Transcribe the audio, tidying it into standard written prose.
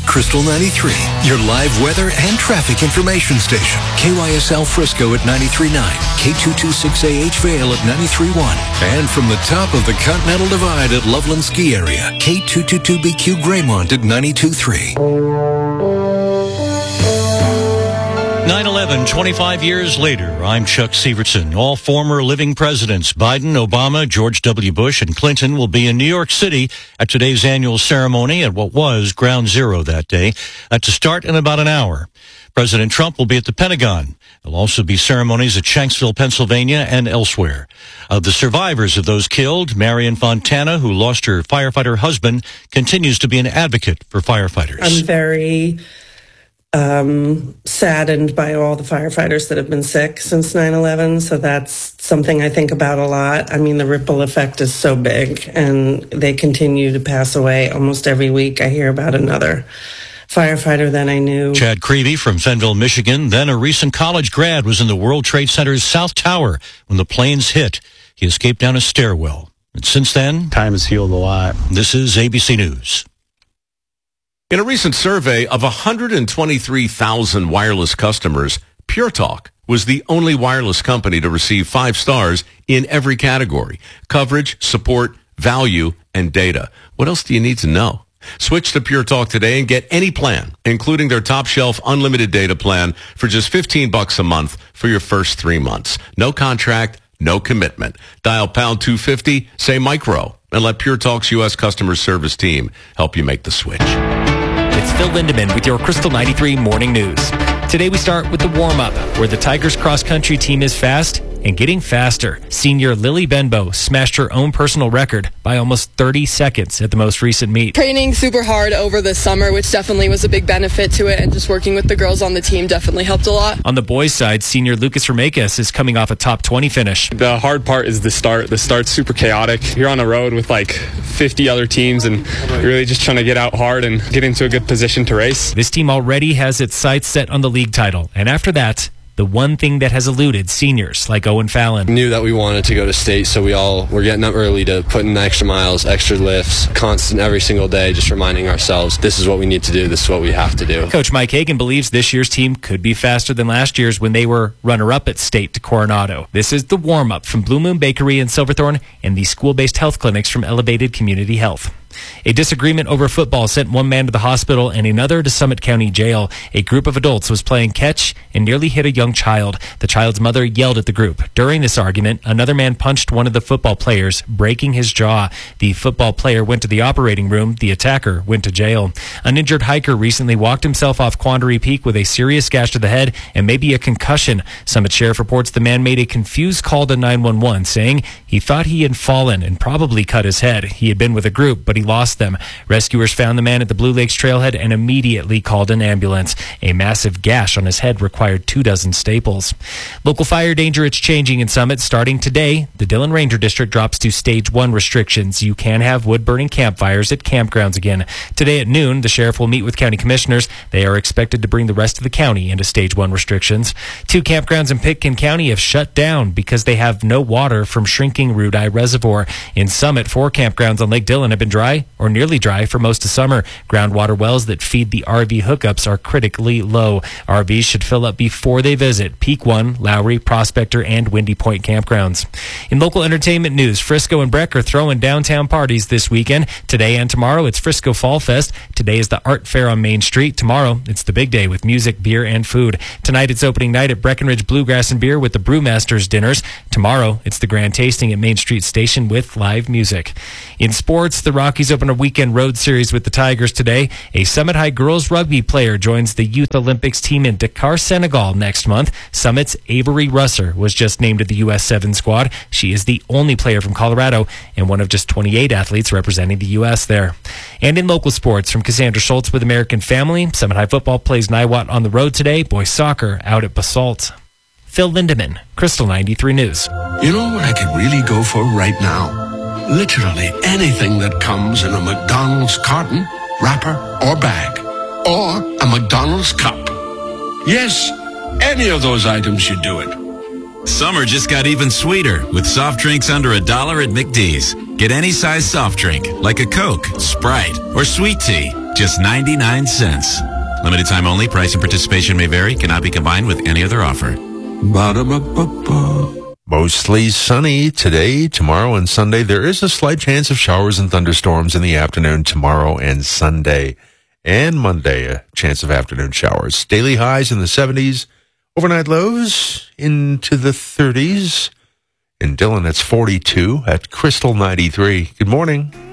Crystal 93, your live weather and traffic information station. KYSL Frisco at 93.9, K226AH Vale at 93.1, and from the top of the Continental Divide at Loveland Ski Area, K222BQ Graymont at 92.3. 9/11, 25 years later. I'm Chuck Severson. All former living presidents, Biden, Obama, George W. Bush, and Clinton, will be in New York City at today's annual ceremony at what was Ground Zero that day. To start in about an hour. President Trump will be at the Pentagon. There'll also be ceremonies at Shanksville, Pennsylvania, and elsewhere. Of the survivors of those killed, Marion Fontana, who lost her firefighter husband, continues to be an advocate for firefighters. I'm very saddened by all the firefighters that have been sick since 9/11. So that's something I think about a lot. I mean, the ripple effect is so big, and they continue to pass away almost every week. I hear about another firefighter than I knew. Chad Creevy from Fenville, Michigan, then a recent college grad, was in the World Trade Center's South Tower when the planes hit. He escaped down a stairwell. And since then, time has healed a lot. This is ABC News. In a recent survey of 123,000 wireless customers, Pure Talk was the only wireless company to receive 5 stars in every category: coverage, support, value, and data. What else do you need to know? Switch to Pure Talk today and get any plan, including their top shelf unlimited data plan, for just $15 a month for your first 3 months. No contract, no commitment. Dial pound 250, say micro, and let Pure Talk's U.S. customer service team help you make the switch. It's Phil Lindeman with your Crystal 93 Morning News. Today we start with the warm-up, where the Tigers cross-country team is fast and getting faster. Senior Lily Benbow smashed her own personal record by almost 30 seconds at the most recent meet. Training super hard over the summer, which definitely was a big benefit to it, and just working with the girls on the team definitely helped a lot. On the boys' side, senior Lucas Ramakis is coming off a top 20 finish. The hard part is the start. The start's super chaotic. You're on the road with like 50 other teams, and you're really just trying to get out hard and get into a good position to race. This team already has its sights set on the league title, and after that, the one thing that has eluded seniors like Owen Fallon. We knew that we wanted to go to state, so we all were getting up early to put in the extra miles, extra lifts, constant every single day, just reminding ourselves this is what we need to do, this is what we have to do. Coach Mike Hagan believes this year's team could be faster than last year's when they were runner-up at state to Coronado. This is the warm-up from Blue Moon Bakery in Silverthorne and the school-based health clinics from Elevated Community Health. A disagreement over football sent one man to the hospital and another to Summit County Jail. A group of adults was playing catch and nearly hit a young child. The child's mother yelled at the group. During this argument, another man punched one of the football players, breaking his jaw. The football player went to the operating room. The attacker went to jail. An injured hiker recently walked himself off Quandary Peak with a serious gash to the head and maybe a concussion. Summit Sheriff reports the man made a confused call to 911, saying he thought he had fallen and probably cut his head. He had been with a group, but he lost them. Rescuers found the man at the Blue Lakes Trailhead and immediately called an ambulance. A massive gash on his head required 24 staples. Local fire danger, it's changing in Summit. Starting today, the Dillon Ranger District drops to Stage 1 restrictions. You can have wood-burning campfires at campgrounds again. Today at noon, the sheriff will meet with county commissioners. They are expected to bring the rest of the county into Stage 1 restrictions. 2 campgrounds in Pitkin County have shut down because they have no water from shrinking Rudeye Reservoir. In Summit, 4 campgrounds on Lake Dillon have been dry or nearly dry for most of summer. Groundwater wells that feed the RV hookups are critically low. RVs should fill up before they visit Peak 1, Lowry, Prospector, and Windy Point campgrounds. In local entertainment news, Frisco and Breck are throwing downtown parties this weekend. Today and tomorrow, it's Frisco Fall Fest. Today is the Art Fair on Main Street. Tomorrow, it's the big day with music, beer, and food. Tonight, it's opening night at Breckenridge Bluegrass and Beer with the Brewmasters dinners. Tomorrow, it's the grand tasting at Main Street Station with live music. In sports, the Rockies open a weekend road series with the Tigers today. A Summit High girls rugby player joins the Youth Olympics team in Dakar, Senegal next month. Summit's Avery Russer was just named to the U.S. 7 squad. She is the only player from Colorado and one of just 28 athletes representing the U.S. there. And in local sports, from Cassandra Schultz with American Family, Summit High football plays Niwot on the road today. Boys soccer out at Basalt. Phil Lindeman, Crystal 93 News. You know what I could really go for right now? Literally anything that comes in a McDonald's carton, wrapper, or bag. Or a McDonald's cup. Yes, any of those items should do it. Summer just got even sweeter with soft drinks under $1 at McD's. Get any size soft drink, like a Coke, Sprite, or sweet tea, just 99 cents. Limited time only. Price and participation may vary. Cannot be combined with any other offer. Ba-da-ba-ba-ba. Mostly sunny today, tomorrow, and Sunday. There is a slight chance of showers and thunderstorms in the afternoon tomorrow and Sunday. And Monday, a chance of afternoon showers. Daily highs in the 70s. Overnight lows into the 30s. In Dillon, it's 42. At Crystal, 93. Good morning.